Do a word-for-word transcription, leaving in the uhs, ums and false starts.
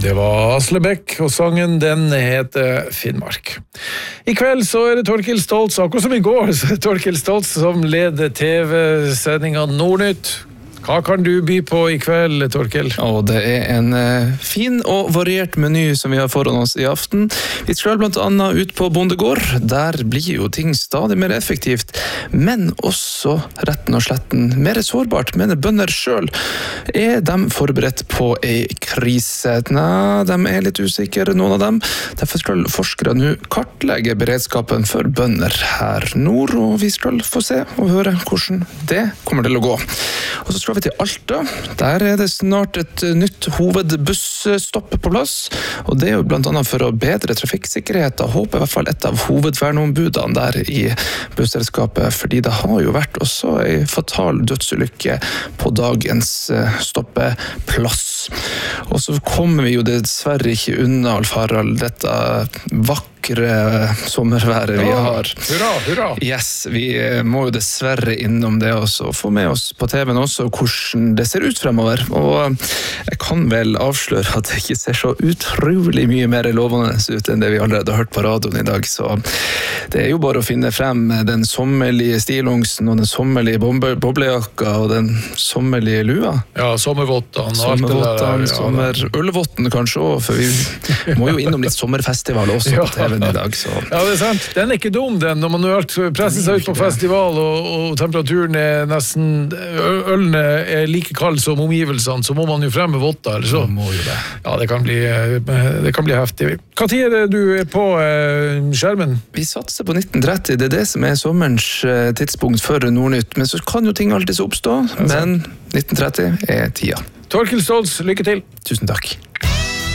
Det var Asle Beck, og sangen den heter Finnmark. I kveld så er det Torkild Stoltz, akkurat som i går, så er det Torkild Stoltz som leder T V-sendingen Nordnytt. Hva kan du by på i kveld, Torkild? Og det er en uh, fin og variert meny som vi har foran oss i aften. Vi skal blant annet ut på bondegård. Der blir jo ting stadig mer effektivt, men også retten og sletten mer sårbart, mener bønder selv. Er de forberedt på en krise? Nei, de er litt usikre, noen av dem. Derfor skal forskere nå kartlegge beredskapen for bønder her nord, og vi skal få se og høre hvordan det kommer til å gå. Og så skal vi til Alta. Der er det snart et nytt hovedbusstopp på plass, og det er jo blant annet for å bedre trafikksikkerheten. Håper i hvert fall et av hovedverneombudene der i busselskapet, fordi det har jo vært også en fatal dødsulykke på dagens stoppeplass. Og så kommer vi jo dessverre ikke unna, Alf Harald, dette vakre sommerværet vi har. Hurra, hurra! Yes, vi må jo dessverre innom det også, og få med oss på T V-en også hvordan det ser ut fremover. Og jeg kan vel avsløre at det ikke ser så utrolig mye mer lovende ut enn det vi allerede har hørt på radioen i dag, så det er jo bare å finne frem den sommerlige stillongsen og den sommerlige boblejakka og den sommerlige lua. Ja, sommervottene og alt det der. Sommervottene, sommerølvottene kanskje også, for vi må jo innom litt sommerfestival også på T V-en i dag. Så. Ja, det er sant. Den er ikke dum, den. Når man har presset seg ut på festival, og, og temperaturen er nesten, ølene er like kald som omgivelsene, så må man jo fremme votter, eller så. Må jo det. Ja, det kan bli, det kan bli heftig. Hva tid er det du er på eh, skjermen? Vi satser på nitten tretti, det er det som er sommerens tidspunkt for Nordnytt, men så kan jo ting alltid så oppstå, men nitten tretti er tida. Torkild Stoltz, lykke til! Tusen takk.